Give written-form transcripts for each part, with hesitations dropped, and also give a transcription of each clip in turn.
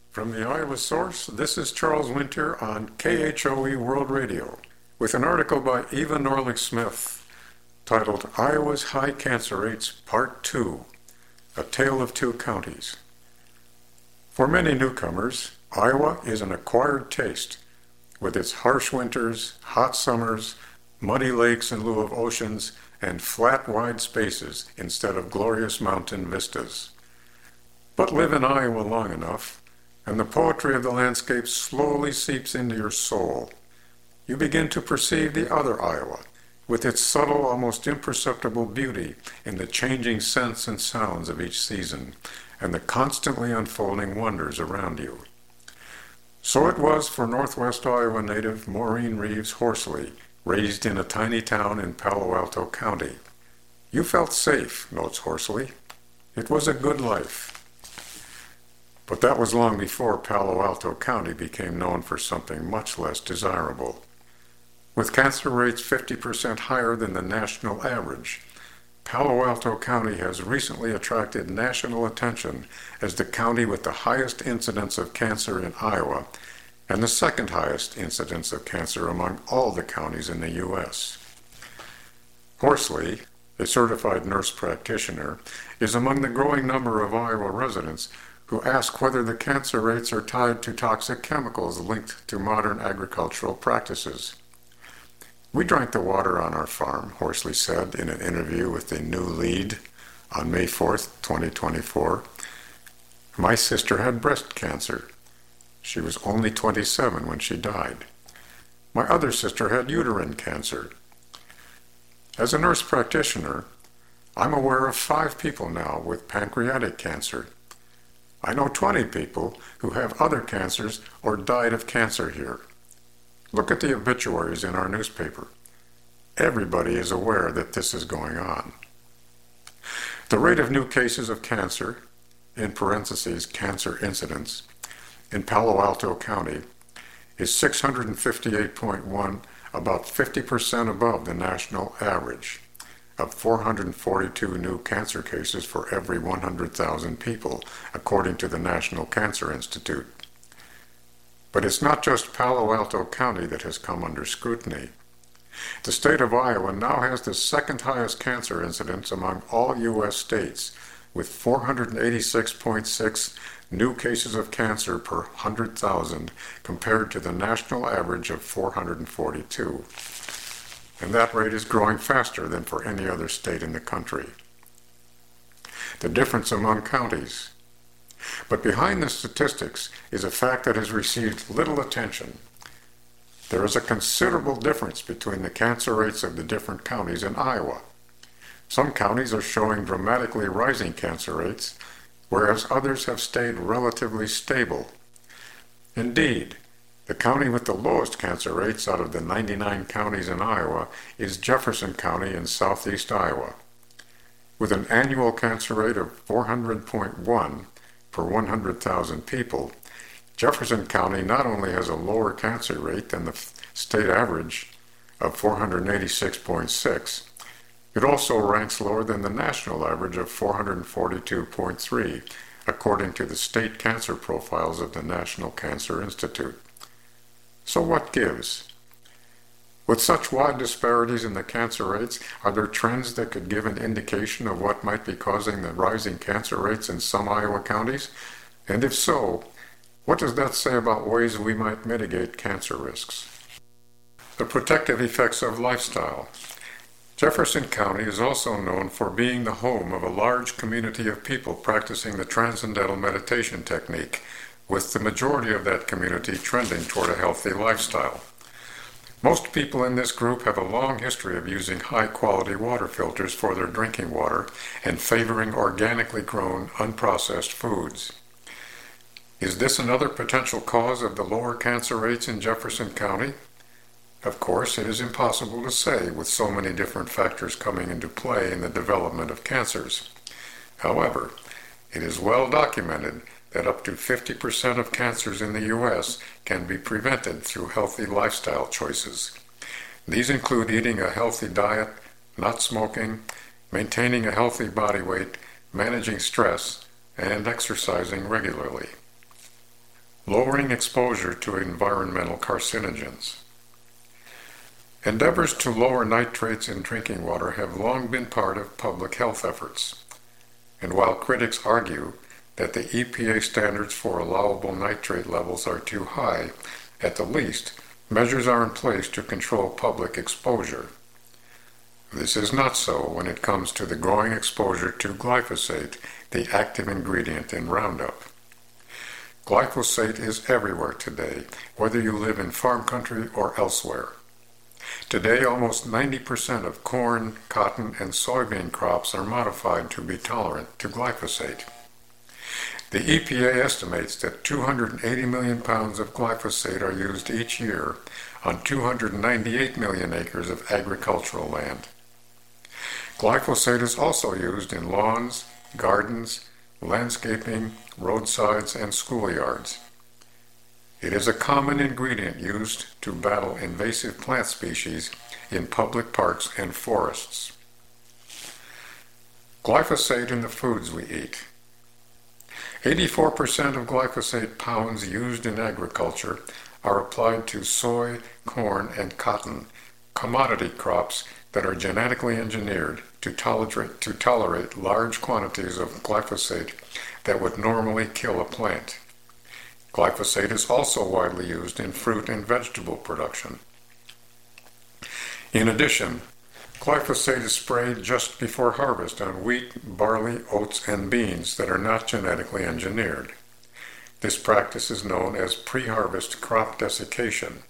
From the Iowa Source, this is Charles Winter on KHOE World Radio with an article by Eva Norling-Smith titled Iowa's High Cancer Rates Part 2, A Tale of Two Counties. For many newcomers, Iowa is an acquired taste with its harsh winters, hot summers, muddy lakes in lieu of oceans, and flat, wide spaces instead of glorious mountain vistas. But live in Iowa long enough, and the poetry of the landscape slowly seeps into your soul. You begin to perceive the other Iowa, with its subtle, almost imperceptible beauty in the changing scents and sounds of each season, and the constantly unfolding wonders around you. So it was for Northwest Iowa native Maureen Reeves Horsley, raised in a tiny town in Palo Alto County. You felt safe, notes Horsley. It was a good life. But that was long before Palo Alto County became known for something much less desirable. With cancer rates 50% higher than the national average, Palo Alto County has recently attracted national attention as the county with the highest incidence of cancer in Iowa and the second highest incidence of cancer among all the counties in the U.S. Horsley, a certified nurse practitioner, is among the growing number of Iowa residents who ask whether the cancer rates are tied to toxic chemicals linked to modern agricultural practices. We drank the water on our farm, Horsley said in an interview with the New Lead on May 4th, 2024. My sister had breast cancer. She was only 27 when she died. My other sister had uterine cancer. As a nurse practitioner, I'm aware of 5 people now with pancreatic cancer. I know 20 people who have other cancers or died of cancer here. Look at the obituaries in our newspaper. Everybody is aware that this is going on. The rate of new cases of cancer, in parentheses, cancer incidence, in Palo Alto County is 658.1, about 50% above the national average of 442 new cancer cases for every 100,000 people, according to the National Cancer Institute. But it's not just Palo Alto County that has come under scrutiny. The state of Iowa now has the second highest cancer incidence among all U.S. states, with 486.6 new cases of cancer per 100,000 compared to the national average of 442. And that rate is growing faster than for any other state in the country. The difference among counties. But behind the statistics is a fact that has received little attention. There is a considerable difference between the cancer rates of the different counties in Iowa. Some counties are showing dramatically rising cancer rates, whereas others have stayed relatively stable. Indeed, the county with the lowest cancer rates out of the 99 counties in Iowa is Jefferson County in southeast Iowa. With an annual cancer rate of 400.1 per 100,000 people, Jefferson County not only has a lower cancer rate than the state average of 486.6, it also ranks lower than the national average of 442.3, according to the state cancer profiles of the National Cancer Institute. So what gives? With such wide disparities in the cancer rates, are there trends that could give an indication of what might be causing the rising cancer rates in some Iowa counties? And if so, what does that say about ways we might mitigate cancer risks? The protective effects of lifestyle. Jefferson County is also known for being the home of a large community of people practicing the Transcendental Meditation technique, with the majority of that community trending toward a healthy lifestyle. Most people in this group have a long history of using high-quality water filters for their drinking water and favoring organically grown, unprocessed foods. Is this another potential cause of the lower cancer rates in Jefferson County? Of course, it is impossible to say with so many different factors coming into play in the development of cancers. However, it is well documented that up to 50% of cancers in the U.S. can be prevented through healthy lifestyle choices. These include eating a healthy diet, not smoking, maintaining a healthy body weight, managing stress, and exercising regularly. lowering exposure to environmental carcinogens. Endeavors to lower nitrates in drinking water have long been part of public health efforts. And while critics argue that the EPA standards for allowable nitrate levels are too high, at the least, measures are in place to control public exposure. This is not so when it comes to the growing exposure to glyphosate, the active ingredient in Roundup. Glyphosate is everywhere today, whether you live in farm country or elsewhere. Today, almost 90% of corn, cotton, and soybean crops are modified to be tolerant to glyphosate. The EPA estimates that 280 million pounds of glyphosate are used each year on 298 million acres of agricultural land. Glyphosate is also used in lawns, gardens, landscaping, roadsides, and schoolyards. It is a common ingredient used to battle invasive plant species in public parks and forests. Glyphosate in the foods we eat. 84% of glyphosate pounds used in agriculture are applied to soy, corn, and cotton, commodity crops that are genetically engineered to tolerate large quantities of glyphosate that would normally kill a plant. Glyphosate is also widely used in fruit and vegetable production. In addition, glyphosate is sprayed just before harvest on wheat, barley, oats, and beans that are not genetically engineered. This practice is known as pre-harvest crop desiccation.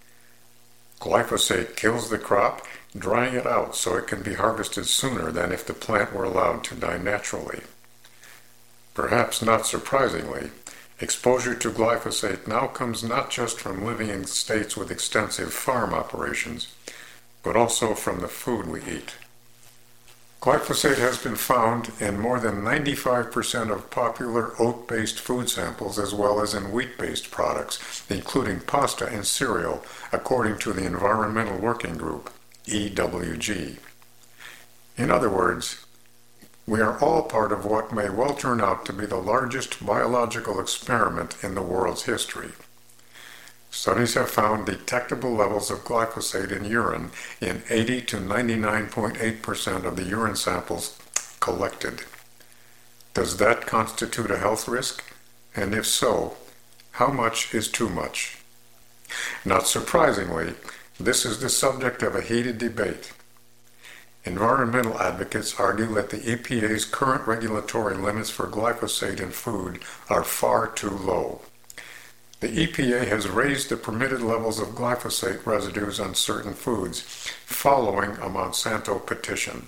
Glyphosate kills the crop, drying it out so it can be harvested sooner than if the plant were allowed to die naturally. Perhaps not surprisingly, exposure to glyphosate now comes not just from living in states with extensive farm operations, but also from the food we eat. Glyphosate has been found in more than 95% of popular oat-based food samples as well as in wheat-based products, including pasta and cereal, according to the Environmental Working Group, EWG. In other words, we are all part of what may well turn out to be the largest biological experiment in the world's history. Studies have found detectable levels of glyphosate in urine in 80 to 99.8% of the urine samples collected. Does that constitute a health risk? And if so, how much is too much? Not surprisingly, this is the subject of a heated debate. Environmental advocates argue that the EPA's current regulatory limits for glyphosate in food are far too low. The EPA has raised the permitted levels of glyphosate residues on certain foods following a Monsanto petition.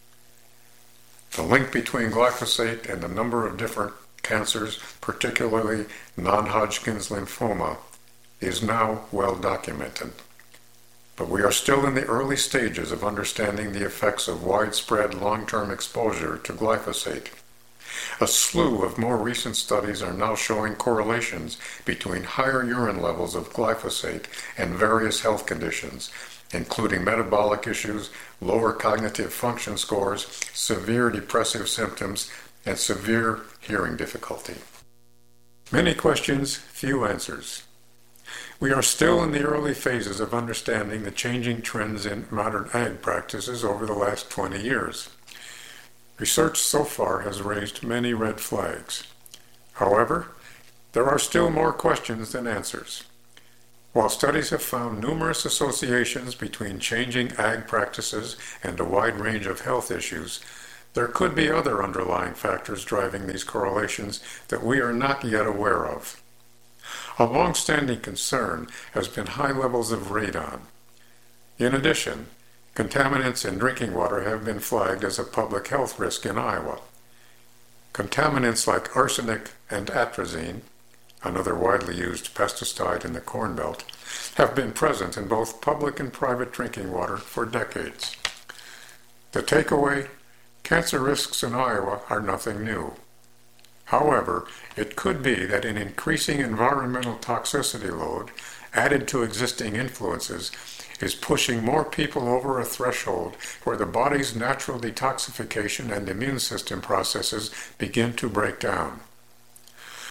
The link between glyphosate and a number of different cancers, particularly non-Hodgkin's lymphoma, is now well documented. But we are still in the early stages of understanding the effects of widespread long-term exposure to glyphosate. A slew of more recent studies are now showing correlations between higher urine levels of glyphosate and various health conditions, including metabolic issues, lower cognitive function scores, severe depressive symptoms, and severe hearing difficulty. Many questions, few answers. We are still in the early phases of understanding the changing trends in modern ag practices over the last 20 years. Research so far has raised many red flags. However, there are still more questions than answers. While studies have found numerous associations between changing ag practices and a wide range of health issues, there could be other underlying factors driving these correlations that we are not yet aware of. A long-standing concern has been high levels of radon. In addition, contaminants in drinking water have been flagged as a public health risk in Iowa. Contaminants like arsenic and atrazine, another widely used pesticide in the Corn Belt, have been present in both public and private drinking water for decades. The takeaway: cancer risks in Iowa are nothing new. However, it could be that an increasing environmental toxicity load, added to existing influences, is pushing more people over a threshold where the body's natural detoxification and immune system processes begin to break down.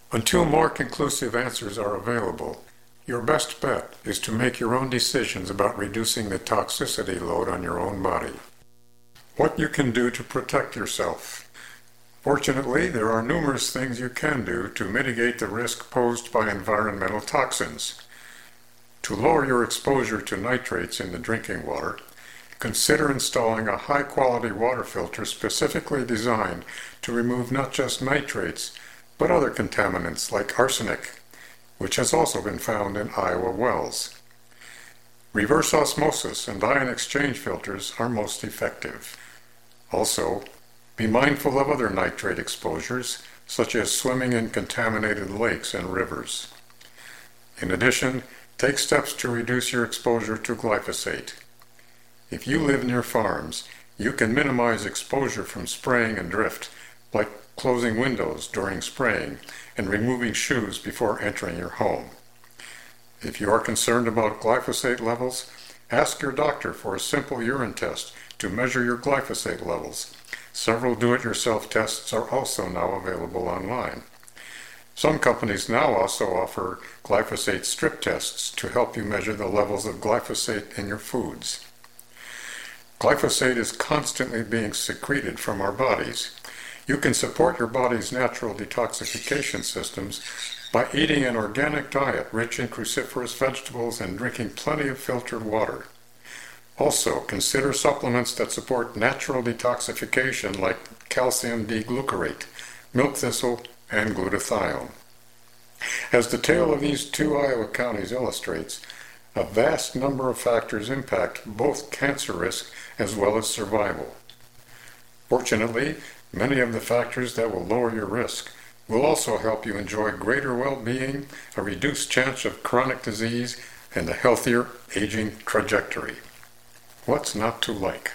Until more conclusive answers are available, your best bet is to make your own decisions about reducing the toxicity load on your own body. What you can do to protect yourself. Fortunately, there are numerous things you can do to mitigate the risk posed by environmental toxins. To lower your exposure to nitrates in the drinking water, consider installing a high-quality water filter specifically designed to remove not just nitrates, but other contaminants like arsenic, which has also been found in Iowa wells. Reverse osmosis and ion exchange filters are most effective. Also, be mindful of other nitrate exposures, such as swimming in contaminated lakes and rivers. In addition, take steps to reduce your exposure to glyphosate. If you live near farms, you can minimize exposure from spraying and drift by closing windows during spraying and removing shoes before entering your home. If you are concerned about glyphosate levels, ask your doctor for a simple urine test to measure your glyphosate levels. Several do-it-yourself tests are also now available online. Some companies now also offer glyphosate strip tests to help you measure the levels of glyphosate in your foods. Glyphosate is constantly being secreted from our bodies. You can support your body's natural detoxification systems by eating an organic diet rich in cruciferous vegetables and drinking plenty of filtered water. Also, consider supplements that support natural detoxification like calcium D-glucarate, milk thistle, and glutathione. As the tale of these two Iowa counties illustrates, a vast number of factors impact both cancer risk as well as survival. Fortunately, many of the factors that will lower your risk will also help you enjoy greater well-being, a reduced chance of chronic disease, and a healthier aging trajectory. What's not to like?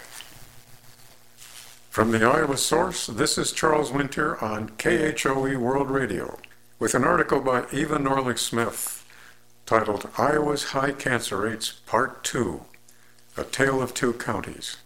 From the Iowa Source, this is Charles Winter on KHOE World Radio with an article by Eva Norlick-Smith titled Iowa's High Cancer Rates Part 2, A Tale of Two Counties.